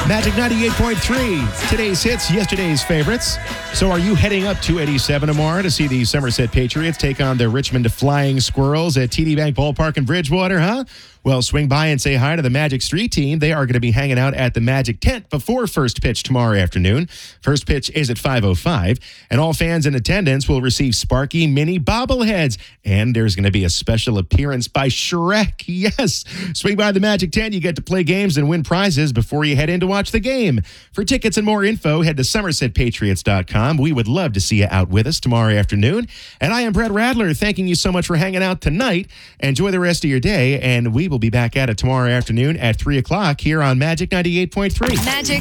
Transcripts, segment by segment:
Magic 98.3, today's hits, yesterday's favorites. So are you heading up to 87 tomorrow to see the Somerset Patriots take on the Richmond Flying Squirrels at TD Bank Ballpark in Bridgewater, huh? Well, swing by and say hi to the Magic Street team. They are going to be hanging out at the Magic tent before first pitch tomorrow afternoon. First pitch is at 5:05, and all fans in attendance will receive Sparky mini bobbleheads. And there's going to be a special appearance by Shrek. Yes, swing by the Magic tent. You get to play games and win prizes before you head in to watch the game. For tickets and more info, head to SomersetPatriots.com. We would love to see you out with us tomorrow afternoon. And I am Brett Radler, thanking you so much for hanging out tonight. Enjoy the rest of your day, and we will be back at it tomorrow afternoon at 3 o'clock here on Magic 98.3. Magic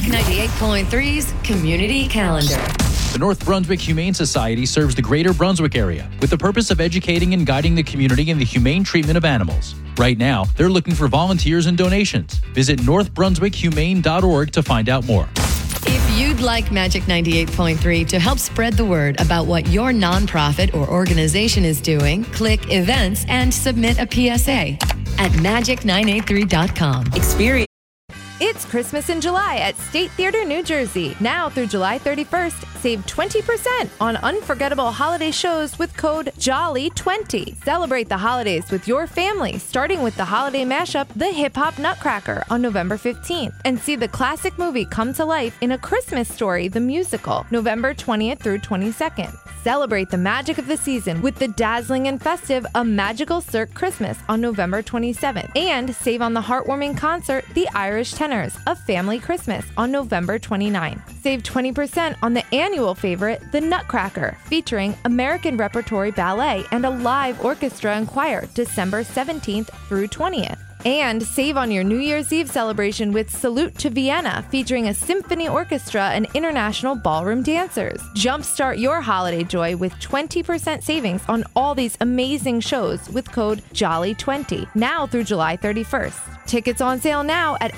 98.3's Community Calendar. The North Brunswick Humane Society serves the greater Brunswick area with the purpose of educating and guiding the community in the humane treatment of animals. Right now, they're looking for volunteers and donations. Visit northbrunswickhumane.org to find out more. If you'd like Magic 98.3 to help spread the word about what your nonprofit or organization is doing, click Events and submit a PSA at magic983.com. Experience. It's Christmas in July at State Theater, New Jersey. Now through July 31st, save 20% on unforgettable holiday shows with code JOLLY20. Celebrate the holidays with your family, starting with the holiday mashup, The Hip Hop Nutcracker, on November 15th. And see the classic movie come to life in A Christmas Story, the musical, November 20th through 22nd. Celebrate the magic of the season with the dazzling and festive A Magical Cirque Christmas on November 27th. And save on the heartwarming concert, The Irish Tenors, A Family Christmas, on November 29th. Save 20% on the annual favorite, The Nutcracker, featuring American Repertory Ballet and a live orchestra and choir, December 17th through 20th. And save on your New Year's Eve celebration with Salute to Vienna, featuring a symphony orchestra and international ballroom dancers. Jumpstart your holiday joy with 20% savings on all these amazing shows with code JOLLY20, now through July 31st. Tickets on sale now at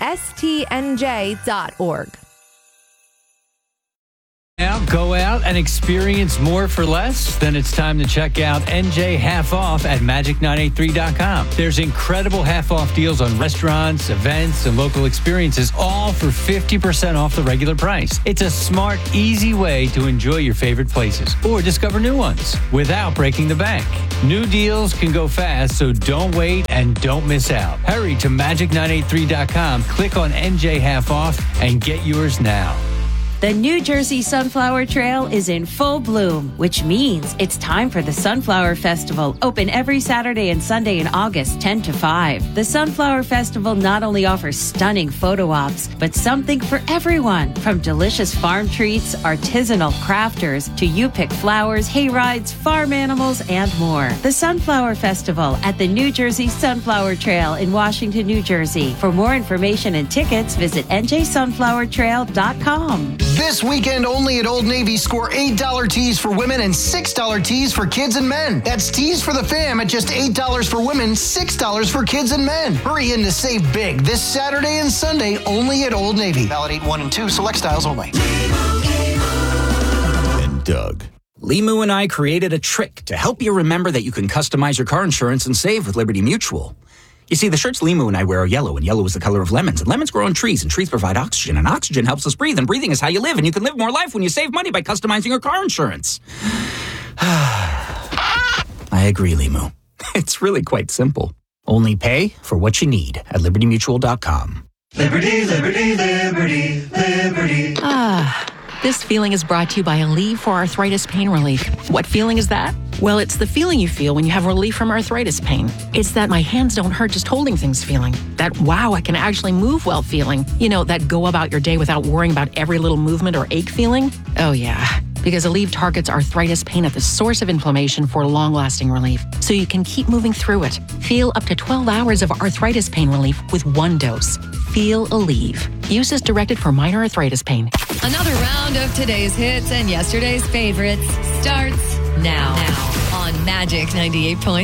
stnj.org. Now go out and experience more for less? Then it's time to check out NJ Half Off at Magic983.com. There's incredible half off deals on restaurants, events, and local experiences, all for 50% off the regular price. It's a smart, easy way to enjoy your favorite places or discover new ones without breaking the bank. New deals can go fast, so don't wait and don't miss out. Hurry to Magic983.com, click on NJ Half Off, and get yours now. The New Jersey Sunflower Trail is in full bloom, which means it's time for the Sunflower Festival, open every Saturday and Sunday in August, 10 to 5. The Sunflower Festival not only offers stunning photo ops, but something for everyone, from delicious farm treats, artisanal crafters, to you pick flowers, hay rides, farm animals, and more. The Sunflower Festival at the New Jersey Sunflower Trail in Washington, New Jersey. For more information and tickets, visit njsunflowertrail.com. This weekend only at Old Navy, score $8 tees for women and $6 tees for kids and men. That's tees for the fam at just $8 for women, $6 for kids and men. Hurry in to save big this Saturday and Sunday only at Old Navy. Valid 8-1 and 2, select styles only. And Doug. Limu and I created a trick to help you remember that you can customize your car insurance and save with Liberty Mutual. You see, the shirts Limu and I wear are yellow, and yellow is the color of lemons. And lemons grow on trees, and trees provide oxygen. And oxygen helps us breathe, and breathing is how you live. And you can live more life when you save money by customizing your car insurance. I agree, Limu. It's really quite simple. Only pay for what you need at LibertyMutual.com. Liberty, liberty, liberty, liberty. This feeling is brought to you by Aleve for Arthritis Pain Relief. What feeling is that? Well, it's the feeling you feel when you have relief from arthritis pain. It's that my hands don't hurt just holding things feeling. That, wow, I can actually move well feeling. You know, that go about your day without worrying about every little movement or ache feeling. Oh, yeah. Because Aleve targets arthritis pain at the source of inflammation for long-lasting relief, so you can keep moving through it. Feel up to 12 hours of arthritis pain relief with one dose. Feel Aleve. Use as directed for minor arthritis pain. Another round of today's hits and yesterday's favorites starts now on Magic 98.3.